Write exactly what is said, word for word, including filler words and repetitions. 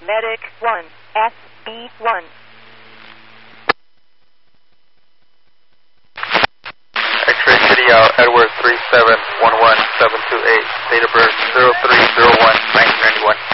Medic one, S B one. X-ray City out, Edward three seven one one seven two eight, date of birth zero three zero one nineteen ninety-one.